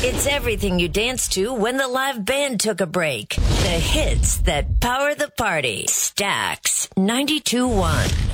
It's everything you danced to when the live band took a break. The hits that power the party. Stax 92.1.